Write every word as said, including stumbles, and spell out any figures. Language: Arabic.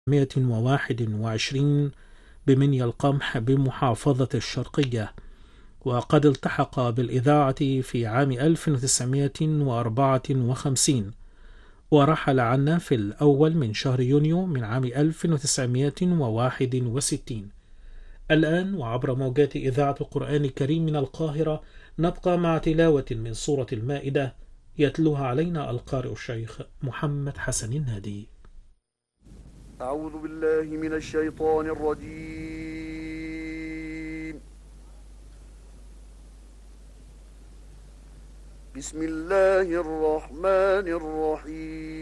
مئة وواحد وعشرين بمنيا القمح بمحافظة الشرقية، وقد التحق بالإذاعة في عام ألف وتسعمئة وأربعة وخمسين، ورحل عنا في الأول من شهر يونيو من عام ألف وتسعمئة وواحد وستين. الآن وعبر موجات إذاعة القرآن الكريم من القاهرة نبقى مع تلاوة من سورة المائدة يتلوها علينا القارئ الشيخ محمد حسن النادي. أعوذ بالله من الشيطان الرجيم. بسم الله الرحمن الرحيم.